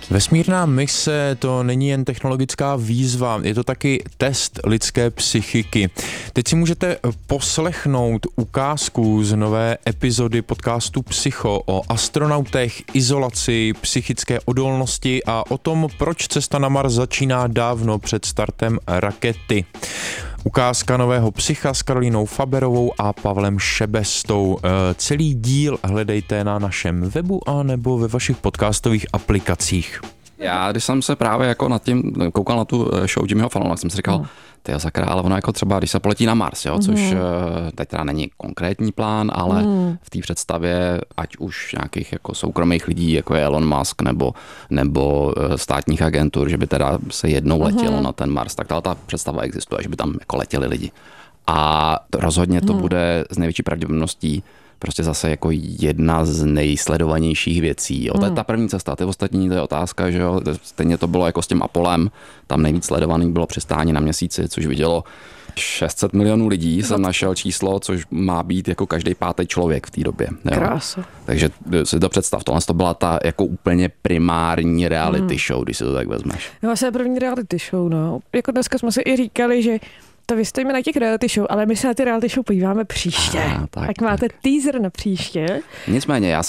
Vesmírná mise to není jen technologická výzva, je to taky test lidské psychiky. Teď si můžete poslechnout ukázku z nové epizody podcastu Psycho o astronautech, izolaci, psychické odolnosti a o tom, proč cesta na Mars začíná dávno před startem rakety. Ukázka nového Psycha s Karolínou Faberovou a Pavlem Šebestou. Celý díl hledejte na našem webu a nebo ve vašich podcastových aplikacích. Já, když jsem se právě jako nad tím koukal na tu show Jimmyho Fallona, jsem si říkal, tyjo sakra, ale ono jako třeba, když se poletí na Mars, jo, což teď teda není konkrétní plán, ale v té představě, ať už nějakých jako soukromých lidí, jako je Elon Musk nebo státních agentur, že by teda se jednou letělo na ten Mars, tak ta představa existuje, že by tam jako letěli lidi. A rozhodně to bude z největší pravděpodobností prostě zase jako jedna z nejsledovanějších věcí. Jo. To je ta první cesta, ty ostatní, to je otázka, že jo, stejně to bylo jako s tím Apollem, tam nejvíc sledovaný bylo přistání na Měsíci, což vidělo 600 milionů lidí, jsem našel číslo, což má být jako každý pátý člověk v té době. Krása. Takže si to představ, tohle to byla ta jako úplně primární reality show, když si to tak vezmeš. No asi první reality show, no. Jako dneska jsme si i říkali, že to vystojíme na těch reality show, ale my se na ty reality show podíváme příště. Tak máte teaser na příště. Nicméně, já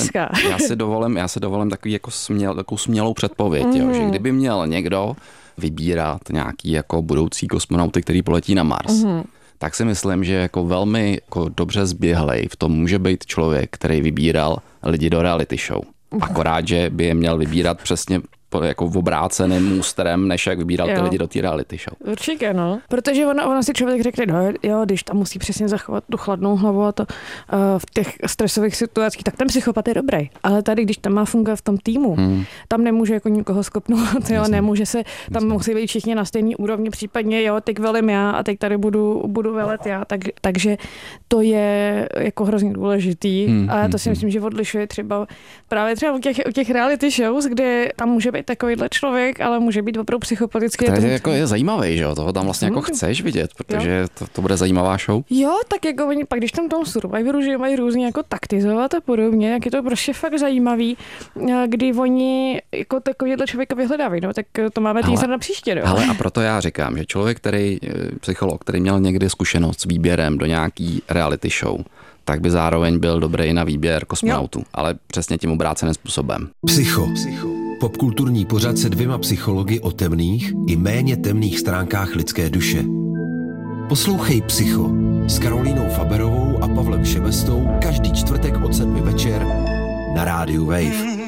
si dovolím takový jako takovou smělou předpověď, jo, že kdyby měl někdo vybírat nějaký jako budoucí kosmonauty, který poletí na Mars, tak si myslím, že jako velmi jako dobře zběhlej v tom může být člověk, který vybíral lidi do reality show. Akorát, že by je měl vybírat přesně jako obráceným můstrem, než jak vybíral ty lidi do té reality show. Určitě, no. Protože ona si člověk řekne, no jo, když tam musí přesně zachovat tu chladnou hlavu a to v těch stresových situacích, tak ten psychopat je dobrý. Ale tady, když tam má fungovat v tom týmu, tam nemůže jako nikoho skopnout, jo, nemůže se, tam musí být všichni na stejný úrovni, případně jo, teď velím já a teď tady budu velet já, takže to je jako hrozně důležitý. A já to si myslím, že odlišuje třeba u těch reality shows, kde tam může být takovýhle člověk, ale může být opravdu psychopatický. To je zajímavý, že jo? Toho tam vlastně jako chceš vidět, protože to bude zajímavá show. Jo, tak jako oni pak, když tam Survivoru, že mají různě jako taktizovat a podobně, jak je to prostě fakt zajímavý, kdy oni jako takovýhle člověka vyhledávají, no, tak to máme teaser na příště, no. Ale a proto já říkám, že člověk, psycholog, který měl někdy zkušenost s výběrem do nějaký reality show, tak by zároveň byl dobrý na výběr kosmonautů, ale přesně tím obráceným způsobem. Psycho. Popkulturní pořad se 2 psychologi o temných i méně temných stránkách lidské duše. Poslouchej Psycho s Karolínou Faberovou a Pavlem Šebestou každý čtvrtek od 7 večer na rádiu Wave.